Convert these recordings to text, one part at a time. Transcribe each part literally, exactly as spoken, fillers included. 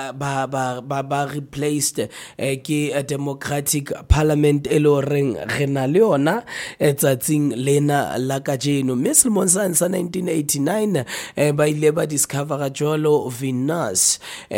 ba ba ba ba ba replaced eh, ke a democratic parliament e lo reng re na le yona tsatsing lena la kajeno. mme selemong sane sa nineteen eighty-nine eh, ba ile ba discovera jwalo Venus.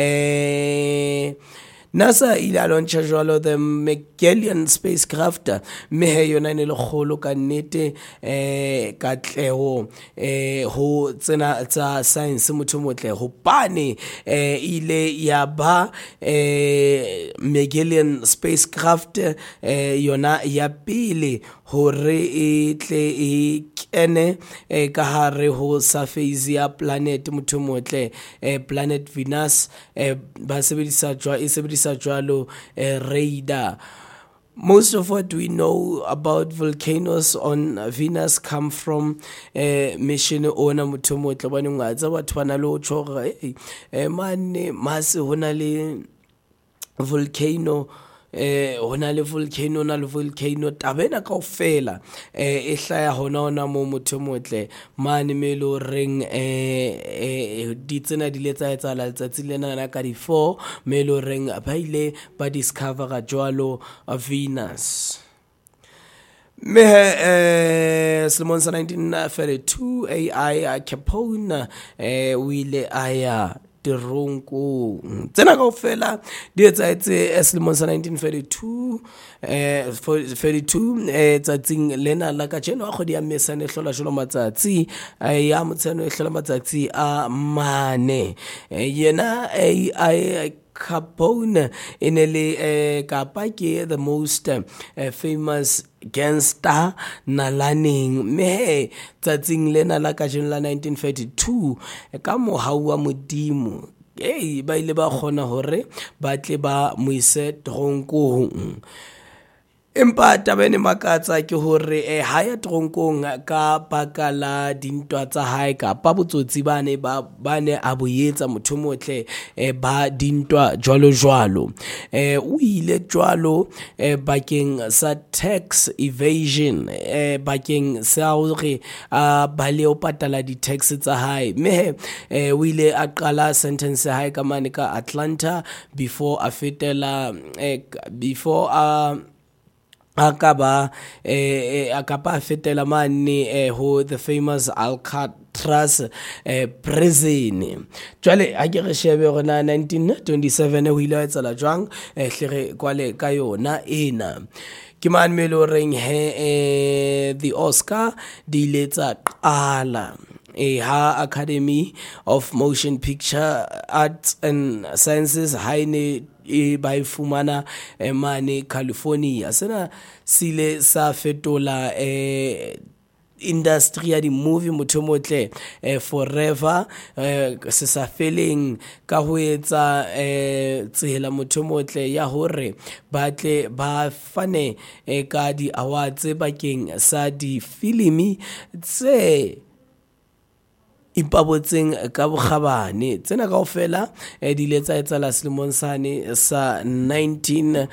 eh NASA ile a launcha jwalo the Magellan spacecraft, mme he yona ne le kgolo ka nnete eh katleho eh ho tsena tsa science motho motle hopane eh ile ya ba eh Magellan spacecraft eh yona ya pele hore e tle e kene eh, ka hare ho surface ya planet motho motle eh, planet Venus eh, ba sebedisa jwa e sebedisa jwalo eh, radar. Most of what we know about volcanoes on Venus come from uh, mission ona motho motle ba neng a tsa batho bana le o tshora eh mane Mars hona le volcano eh hona le volcano na le volcano tabena kaofela eh e hlaya hona hona mo motho motle mane me lo reng eh di tsena di letsa etsa la letsatsi lena na ka di four me lo reng ba ile ba discover jwalo of Venus. Me eh selemong sa nineteen thirty-two A I Capone eh o ile aya Tironko tsena kaofela di etsaetse selemong sa nineteen thirty-two eh thirty-two eh tsatsing lena la ka jeno a kgodi ya mesane hlola jolo matsatsi ya motseno e hlola matsatsi a mane yena A I Capone in a kapa ke the most uh, famous gangster nalaning me tsatsing lena la ka jeno la nineteen thirty-two ka mohau wa modimo eh ba ile ba khona hore ba tle ba moise tronkong. Empa tabene makatsa ke hore eh ha ya tronkong ka bakala dintwa tsa hae ka pa botsotsi bane ba bane a boyetsa motho motle eh ba dintwa jwalo jwalo eh o ile jwalo eh bakeng sa tax evasion eh bakeng sa hore a bale o patala di tax tsa hae mme eh o ile a qala sentence hae ka mane ka Atlanta before a fetela eh before a akaba eh akapa fetela mane eh ho the famous Alcatraz eh prison. Jwale a ke re shebe rona nineteen twenty-seven o ile a tsala jwang eh hle kwale ka yona ena ke man me lo reng he eh the Oscar di letsa qala a ha Academy of Motion Picture Arts and Sciences haine e ba ifumana mane California. Sena sile sa fetola eh industry ya di movie motho motle eh, forever eh, se sa feeling ka ho etsa eh, tsela motho motle ya hore batle ba fane eh, ka di awards bakeng sa di filimi tse ipabotseng ka bogabane tsena kaofela di letsa etsala selemong sane sa nineteen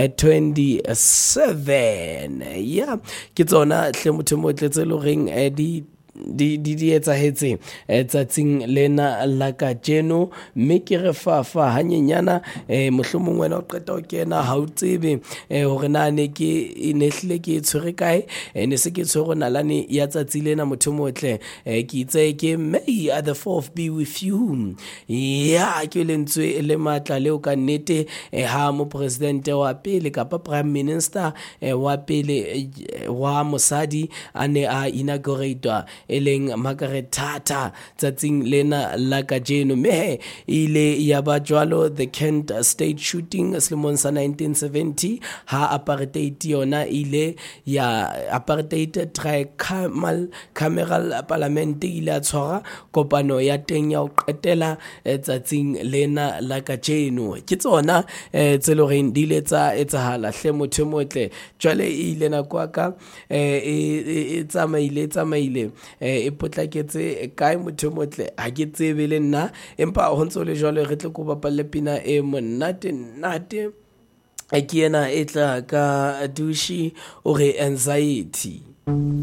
twenty-seven ya ke tsona hle motho motle tse lo reng di di di di etsahetse tsatsing lena la ka jeno mme ke re fa fa hanyenyana eh mohlomong wena o qeta o kena ha o tsebe hore na ne ke inehle ke tshwere kae ne se ke tshwere nalane ya tsatsi lena motho motle ke itse ke may the fourth be with you ya ke lentswe le matla leo ka nnete ha mo president wa pele ka prime minister wa pele wa mosadi ane a inaugurate eleng Margaret Thatcher tsatsing lena la ka jeno me ile ya ba jwalo the Kent state shooting selemong sa nineteen seventy ha apartheid yona ile ya apartheid tricameral cameral parliament ile a tshwara kopano ya teng ya o qetela tsatsing lena la ka jeno ke tsona tse lo reng di letsa etsahala hle motho motle jwale ile na kwa ka e tsamaile tsamaile e potlaketse kae motho motle ha ke tsebe le nna empa ho ntso le jwale re tle go bapalla pina e monate nate a ke ena e tla ka dushi o re anxiety.